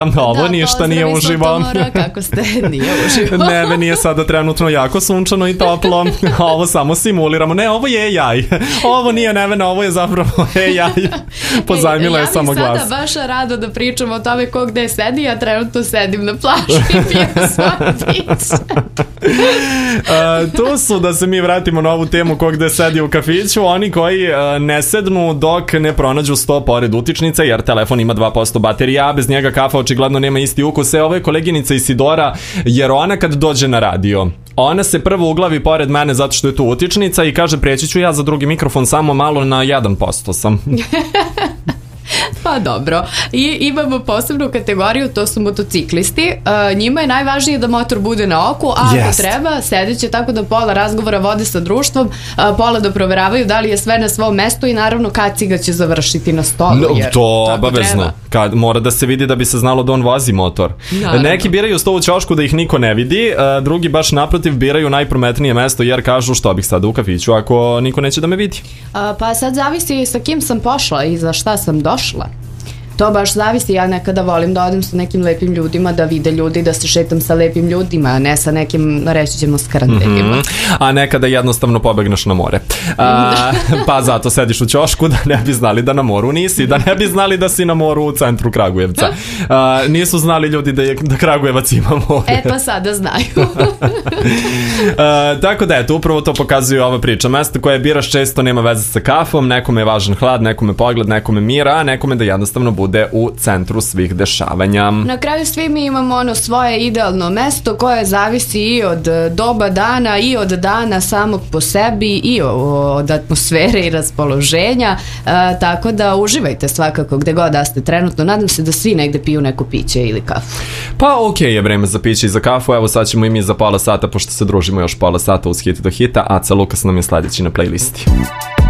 ovo ništa nije uživo. Kako ste, nije uživo. Ne, nije sada trenutno jako sunčano i toplo. Ovo samo simuliramo. Ne, ovo je AI. Ovo nije Nevena, ovo je zapravo AI. Pozajmila je samo glas. Ja bih sada baš rado da pričam o tome ko gde sedi, ja trenutno sedim na plaži i pijem svoj pić. Tu su, da se mi vratimo na ovu temu ko gde sedi u kafiću, oni koji ne sednu dok ne pronađu sto pored utičnice, jer telefon ima 2% baterija, a bez njega kafa očigledno nema isti ukus. Ovo je koleginica Isidora, jer ona kad dođe na radio, ona se prvo uglavi pored mene zato što je tu utičnica i kaže preći ću ja za drugi mikrofon, samo malo na 1% sam. Pa dobro. I imamo posebnu kategoriju, to su motociklisti. Njima je najvažnije da motor bude na oku, a ako treba, sedeće tako da pola razgovora vode sa društvom, pola da proveravaju da li je sve na svom mestu i naravno kaciga će završiti na stolu. To obavezno. Mora da se vidi da bi se znalo da on vozi motor. Naravno. Neki biraju sto u ćošku da ih niko ne vidi, drugi baš naprotiv biraju najprometnije mesto jer kažu što bih sada u kafiću ako niko neće da me vidi. Pa sad zavisi sa kim sam pošla i za šta sam došla. To baš zavisi, ja nekada volim da odem sa nekim lepim ljudima, da vide ljudi, da se šetam sa lepim ljudima, a ne sa nekim, reći ćemo, skarandeljima. A nekada jednostavno pobegneš na more. Pa zato sediš u ćošku da ne bi znali da na moru nisi, da ne bi znali da si na moru u centru Kragujevca. Nisu znali ljudi da Kragujevac ima more. Pa sada znaju. Tako da eto, upravo to pokazuje ova priča. Mesto koje biraš često nema veze sa kafom, nekome je važan hlad, nekome pogled, nekome mira, a nekome da jednostavno bude u centru svih dešavanja. Na kraju svi mi imamo svoje idealno mesto koje zavisi i od doba dana i od dana samog po sebi i od atmosfere i raspoloženja, tako da uživajte svakako gde god da ste trenutno. Nadam se da svi negde piju neko piće ili kafu. Pa okej je vreme za piće i za kafu, evo sad ćemo i mi za pola sata, pošto se družimo još pola sata uz Hit do hita, a Aca Lukas nam je sledeći na playlisti.